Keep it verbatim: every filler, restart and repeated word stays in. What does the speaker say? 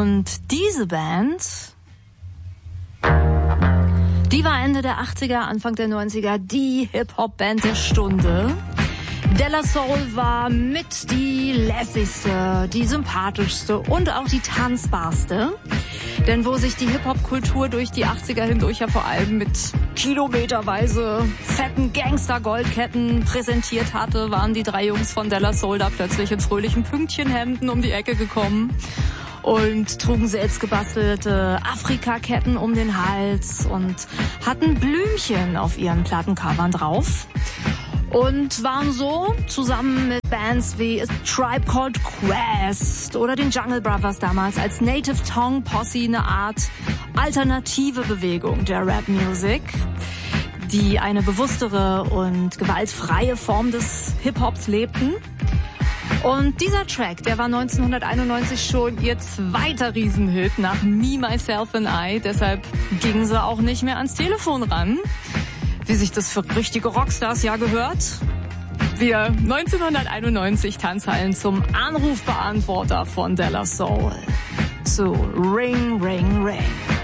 Und diese Band, die war Ende der achtziger, Anfang der neunziger die Hip-Hop-Band der Stunde. De La Soul war mit die lässigste, die sympathischste und auch die tanzbarste. Denn wo sich die Hip-Hop-Kultur durch die achtziger hindurch ja vor allem mit kilometerweise fetten Gangster-Goldketten präsentiert hatte, waren die drei Jungs von De La Soul da plötzlich in fröhlichen Pünktchenhemden um die Ecke gekommen und trugen selbst gebastelte Afrika-Ketten um den Hals und hatten Blümchen auf ihren Plattencovern drauf. Und waren so zusammen mit Bands wie A Tribe Called Quest oder den Jungle Brothers damals als Native Tongue Posse eine Art alternative Bewegung der Rap-Music, die eine bewusstere und gewaltfreie Form des Hip-Hops lebten. Und dieser Track, der war neunzehnhunderteinundneunzig schon ihr zweiter Riesenhit nach Me, Myself and I. Deshalb gingen sie auch nicht mehr ans Telefon ran, wie sich das für richtige Rockstars ja gehört. Wir neunzehnhunderteinundneunzig Tanzhallen zum Anrufbeantworter von De La Soul zu Ring, Ring, Ring.